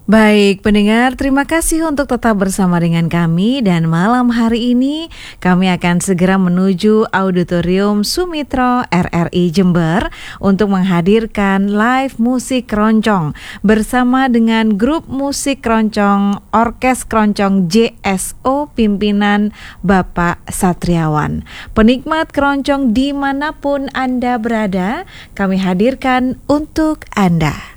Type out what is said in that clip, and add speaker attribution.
Speaker 1: Baik, pendengar, terima kasih untuk tetap bersama dengan kami dan malam hari ini kami akan segera menuju Auditorium Sumitro RRI Jember untuk menghadirkan live musik keroncong bersama dengan grup musik keroncong Orkes Keroncong JSO pimpinan Bapak Satriawan. Penikmat keroncong dimanapun Anda berada, kami hadirkan untuk Anda.